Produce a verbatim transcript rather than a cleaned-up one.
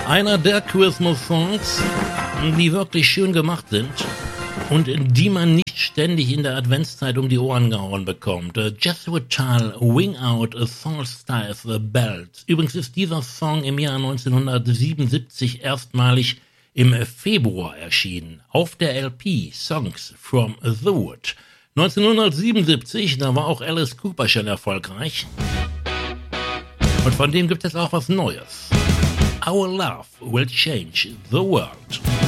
Einer der Christmas-Songs, die wirklich schön gemacht sind und die man nicht ständig in der Adventszeit um die Ohren gehauen bekommt. Jethro Tull, Wing Out a Solstice Belt. Übrigens ist dieser Song im Jahr neunzehnhundertsiebenundsiebzig erstmalig im Februar erschienen, auf der L P Songs from the Wood. neunzehnhundertsiebenundsiebzig, da war auch Alice Cooper schon erfolgreich. Und von dem gibt es auch was Neues. Our love will change the world.